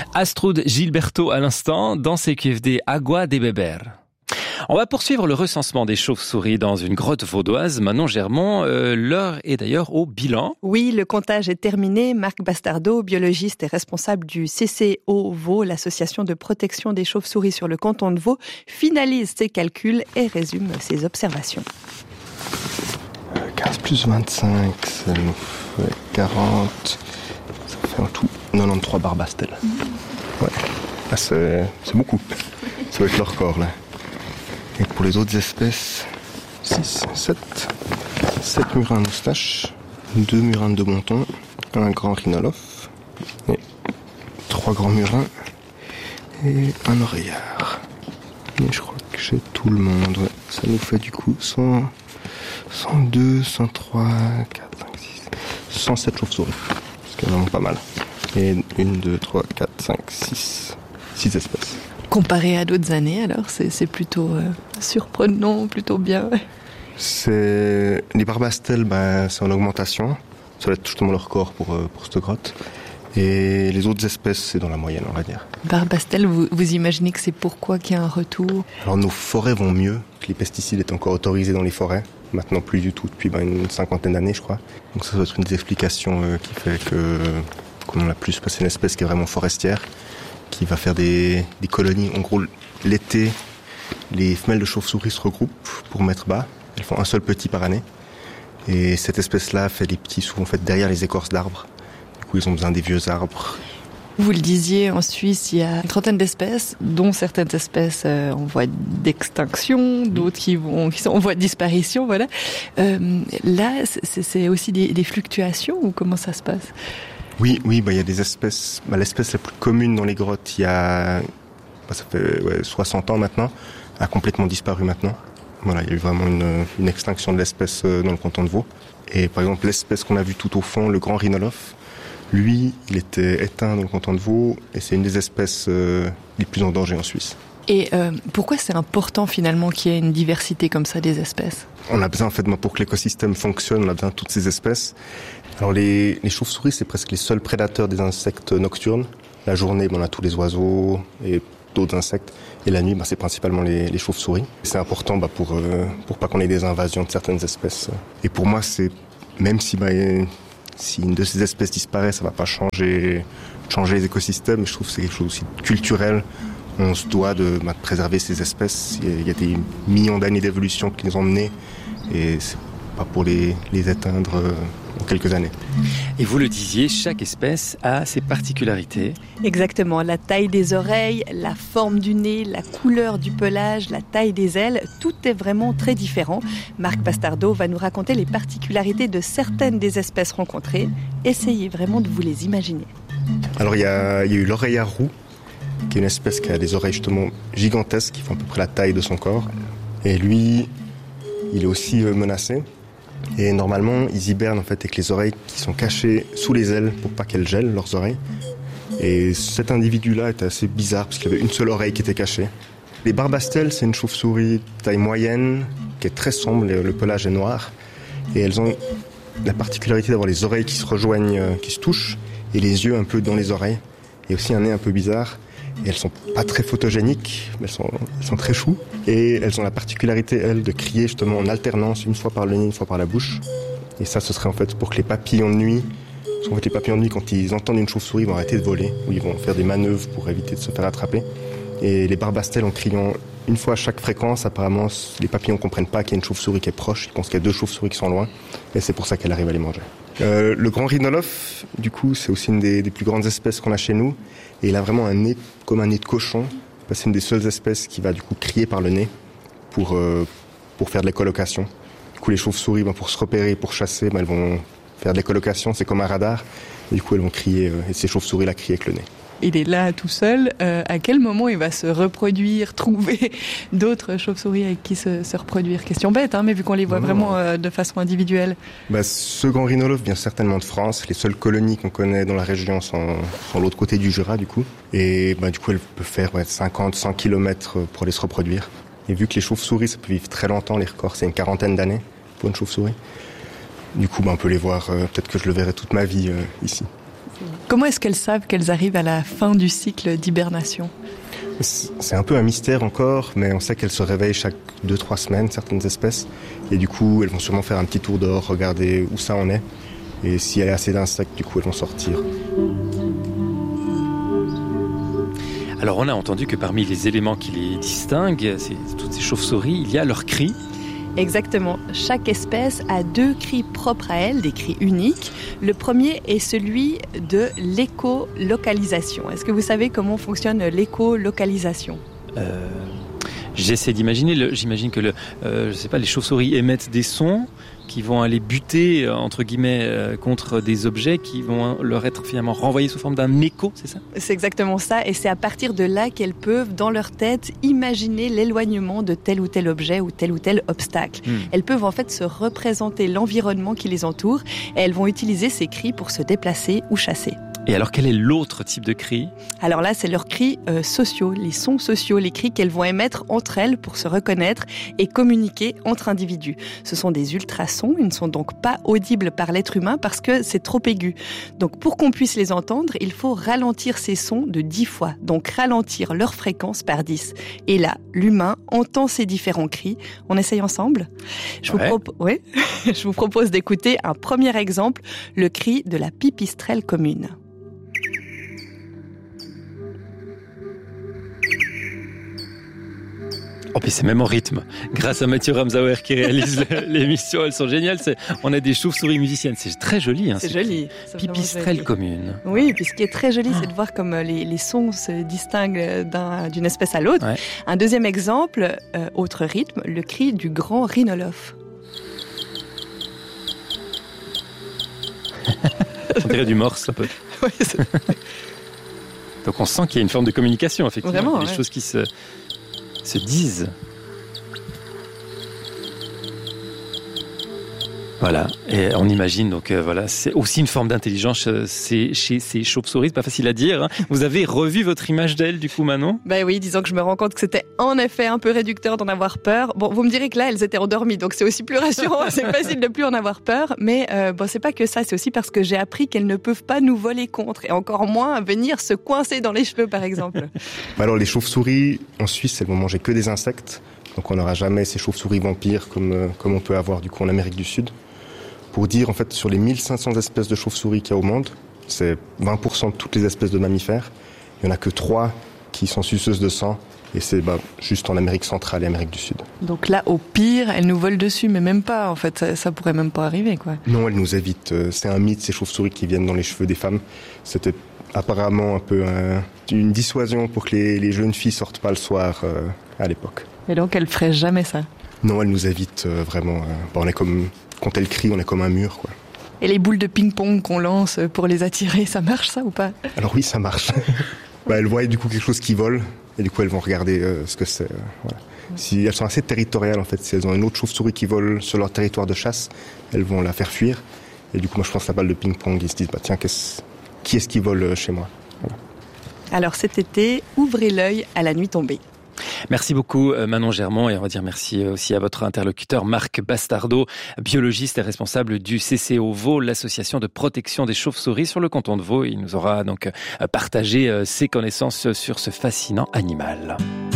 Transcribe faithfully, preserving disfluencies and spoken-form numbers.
Astrud Gilberto à l'instant dans C Q F D Agua de Beber. On va poursuivre le recensement des chauves-souris dans une grotte vaudoise. Manon Germont, euh, l'heure est d'ailleurs au bilan. Oui, le comptage est terminé. Marc Bastardeau, biologiste et responsable du C C O Vaud, l'association de protection des chauves-souris sur le canton de Vaud, finalise ses calculs et résume ses observations. quinze plus vingt-cinq, ça nous fait quarante. Ça fait en tout quatre-vingt-treize barbastelles. Ouais, là, c'est, c'est beaucoup. Ça va être le record là. Et pour les autres espèces, six, sept, sept murins à moustache, deux murins de bon ton, un grand rhinolophe, et trois grands murins et un oreillard. Et je crois que j'ai tout le monde. Ouais. Ça nous fait du coup cent, cent deux, cent trois, quatre, cinq, six, cent sept chauves-souris. Ce qui est vraiment pas mal. Et une, deux, trois, quatre, cinq, six, six espèces. Comparé à d'autres années, alors, c'est, c'est plutôt euh, surprenant, plutôt bien. C'est... Les barbastelles, ben, c'est en augmentation. Ça va être justement le record pour, euh, pour cette grotte. Et les autres espèces, c'est dans la moyenne, on va dire. Barbastelle, vous, vous imaginez que c'est pourquoi qu'il y a un retour ? Alors nos forêts vont mieux, que les pesticides étaient encore autorisés dans les forêts. Maintenant plus du tout, depuis ben, une cinquantaine d'années, je crois. Donc ça doit être une des explications euh, qui fait que, qu'on en a plus. C'est une espèce qui est vraiment forestière, qui va faire des, des colonies. En gros, l'été, les femelles de chauves-souris se regroupent pour mettre bas. Elles font un seul petit par année. Et cette espèce-là fait des petits souvent en fait, derrière les écorces d'arbres. Du coup, ils ont besoin des vieux arbres. Vous le disiez, en Suisse, il y a une trentaine d'espèces, dont certaines espèces euh, en voie d'extinction, d'autres qui, vont, qui sont en voie de disparition. Voilà. Euh, là, c'est, c'est aussi des, des fluctuations ou comment ça se passe ? Oui, oui, bah, il y a des espèces. Bah, l'espèce la plus commune dans les grottes, il y a, bah, ça fait ouais, soixante ans maintenant, a complètement disparu maintenant. Voilà, il y a eu vraiment une, une extinction de l'espèce dans le canton de Vaud. Et par exemple, l'espèce qu'on a vue tout au fond, le grand rhinolophe, lui, il était éteint dans le canton de Vaud, et c'est une des espèces euh, les plus en danger en Suisse. Et euh, pourquoi c'est important finalement qu'il y ait une diversité comme ça des espèces ? On a besoin en fait, pour que l'écosystème fonctionne, on a besoin de toutes ces espèces. Alors les, les chauves-souris, c'est presque les seuls prédateurs des insectes nocturnes. La journée, bon, on a tous les oiseaux et d'autres insectes. Et la nuit, bah, c'est principalement les, les chauves-souris. C'est important bah, pour euh, pour pas qu'on ait des invasions de certaines espèces. Et pour moi, c'est même si bah, si une de ces espèces disparaît, ça va pas changer changer les écosystèmes. Je trouve que c'est quelque chose aussi de culturel. On se doit de, bah, de préserver ces espèces. Il y a des millions d'années d'évolution qui les ont menées. Et c'est pas pour les, les éteindre euh, en quelques années. Et vous le disiez, chaque espèce a ses particularités. Exactement, la taille des oreilles, la forme du nez, la couleur du pelage, la taille des ailes, tout est vraiment très différent. Marc Bastardeau va nous raconter les particularités de certaines des espèces rencontrées. Essayez vraiment de vous les imaginer. Alors il y a, il y a eu l'oreillard roux, qui est une espèce qui a des oreilles justement gigantesques, qui font à peu près la taille de son corps. Et lui, il est aussi menacé. Et normalement, ils hibernent en fait avec les oreilles qui sont cachées sous les ailes pour pas qu'elles gèlent leurs oreilles. Et cet individu-là était assez bizarre parce qu'il y avait une seule oreille qui était cachée. Les barbastelles, c'est une chauve-souris taille moyenne qui est très sombre, le pelage est noir. Et elles ont la particularité d'avoir les oreilles qui se rejoignent, qui se touchent, et les yeux un peu dans les oreilles. Et aussi un nez un peu bizarre. Et elles sont pas très photogéniques, mais elles sont, elles sont très choues. Et elles ont la particularité, elles, de crier justement en alternance, une fois par le nez, une fois par la bouche. Et ça, ce serait en fait pour que les papillons de nuit, parce qu'en fait, les papillons de nuit, quand ils entendent une chauve-souris, ils vont arrêter de voler, ou ils vont faire des manœuvres pour éviter de se faire attraper. Et les barbastelles, en criant une fois à chaque fréquence, apparemment, les papillons ne comprennent pas qu'il y a une chauve-souris qui est proche, ils pensent qu'il y a deux chauves-souris qui sont loin, et c'est pour ça qu'elle arrive à les manger. Euh, le grand rhinolophe, du coup, c'est aussi une des, des plus grandes espèces qu'on a chez nous, et il a vraiment un nez comme un nez de cochon. C'est une des seules espèces qui va du coup crier par le nez pour, euh, pour faire de l'écholocation. Du coup, les chauves-souris, ben, pour se repérer, pour chasser, ben, elles vont faire de l'écholocation, c'est comme un radar, et du coup, elles vont crier, euh, et ces chauves-souris-là crient avec le nez. Il est là tout seul. Euh, à quel moment il va se reproduire, trouver d'autres chauves-souris avec qui se, se reproduire ? Question bête, hein, mais vu qu'on les voit non, vraiment euh, de façon individuelle. Bah, ce grand rhinolophe vient certainement de France. Les seules colonies qu'on connaît dans la région sont, sont l'autre côté du Jura, du coup. Et bah, du coup, elle peut faire ouais, cinquante, cent kilomètres pour aller se reproduire. Et vu que les chauves-souris, ça peut vivre très longtemps, les records, c'est une quarantaine d'années pour une chauve-souris. Du coup, bah, on peut les voir, euh, peut-être que je le verrai toute ma vie euh, ici. Comment est-ce qu'elles savent qu'elles arrivent à la fin du cycle d'hibernation ? C'est un peu un mystère encore, mais on sait qu'elles se réveillent chaque deux trois semaines, certaines espèces. Et du coup, elles vont sûrement faire un petit tour dehors, regarder où ça en est. Et s'il y a assez d'insectes, du coup, elles vont sortir. Alors, on a entendu que parmi les éléments qui les distinguent, c'est, toutes ces chauves-souris, il y a leur cri. Exactement. Chaque espèce a deux cris propres à elle, des cris uniques. Le premier est celui de l'écolocalisation. Est-ce que vous savez comment fonctionne l'écolocalisation ? euh, J'essaie d'imaginer. Le, j'imagine que le, euh, je sais pas, les chauves-souris émettent des sons qui vont aller buter, entre guillemets, euh, contre des objets qui vont leur être finalement renvoyés sous forme d'un écho, c'est ça ? C'est exactement ça, et c'est à partir de là qu'elles peuvent, dans leur tête, imaginer l'éloignement de tel ou tel objet ou tel ou tel obstacle. Mmh. Elles peuvent en fait se représenter l'environnement qui les entoure, et elles vont utiliser ces cris pour se déplacer ou chasser. Et alors, quel est l'autre type de cri ? Alors là, c'est leurs cris euh, sociaux, les sons sociaux, les cris qu'elles vont émettre entre elles pour se reconnaître et communiquer entre individus. Ce sont des ultrasons, ils ne sont donc pas audibles par l'être humain parce que c'est trop aigu. Donc pour qu'on puisse les entendre, il faut ralentir ces sons de dix fois, donc ralentir leur fréquence par dix. Et là, l'humain entend ces différents cris. On essaye ensemble ? Je, ouais. vous, propo- ouais. Je vous propose d'écouter un premier exemple, le cri de la pipistrelle commune. Oh, puis c'est même en rythme. Grâce à Mathieu Ramsauer qui réalise l'émission, elles sont géniales. C'est, on a des chauves-souris musiciennes. C'est très joli. Hein, c'est joli. C'est pipistrelle commune. Oui, puis ce qui est très joli, c'est de voir comme les, les sons se distinguent d'un, d'une espèce à l'autre. Ouais. Un deuxième exemple, euh, autre rythme, le cri du grand rhinolophe. On dirait du morse un peu. Oui, c'est... Donc on sent qu'il y a une forme de communication, effectivement. Vraiment, des ouais. choses qui se... se disent. Voilà, et on imagine, donc euh, voilà, c'est aussi une forme d'intelligence euh, c'est, chez ces chauves-souris, c'est pas facile à dire. Hein. Vous avez revu votre image d'elle, du coup, Manon ? Ben oui, disons que je me rends compte que c'était en effet un peu réducteur d'en avoir peur. Bon, vous me direz que là, elles étaient endormies, donc c'est aussi plus rassurant, c'est facile de plus en avoir peur. Mais euh, bon, c'est pas que ça, c'est aussi parce que j'ai appris qu'elles ne peuvent pas nous voler contre, et encore moins venir se coincer dans les cheveux, par exemple. Alors, les chauves-souris, en Suisse, elles vont manger que des insectes, donc on n'aura jamais ces chauves-souris vampires comme, euh, comme on peut avoir, du coup, en Amérique du Sud. Pour dire, en fait, sur les mille cinq cents espèces de chauves-souris qu'il y a au monde, c'est vingt pour cent de toutes les espèces de mammifères. Il n'y en a que trois qui sont suceuses de sang, et c'est bah, juste en Amérique centrale et Amérique du Sud. Donc là, au pire, elles nous volent dessus, mais même pas, en fait, ça, ça pourrait même pas arriver, quoi. Non, elles nous évitent. C'est un mythe, ces chauves-souris qui viennent dans les cheveux des femmes. C'était apparemment un peu un, une dissuasion pour que les, les jeunes filles sortent pas le soir euh, à l'époque. Et donc, elles feraient jamais ça ? Non, elles nous évitent euh, vraiment. Euh, bah, on est comme... Quand elles crient, on est comme un mur, quoi. Et les boules de ping-pong qu'on lance pour les attirer, ça marche, ça, ou pas ? Alors oui, ça marche. bah, elles voient du coup quelque chose qui vole, et du coup, elles vont regarder euh, ce que c'est. Euh, voilà. Si elles sont assez territoriales, en fait, si elles ont une autre chauve-souris qui vole sur leur territoire de chasse, elles vont la faire fuir. Et du coup, moi, je pense la balle de ping-pong, ils se disent, bah tiens, qu'est-ce... qui est-ce qui vole chez moi ? Voilà. Alors cet été, ouvrez l'œil à la nuit tombée. Merci beaucoup Manon Germont, et on va dire merci aussi à votre interlocuteur Marc Bastardo, biologiste et responsable du C C O Vaud, l'association de protection des chauves-souris sur le canton de Vaud. Il nous aura donc partagé ses connaissances sur ce fascinant animal.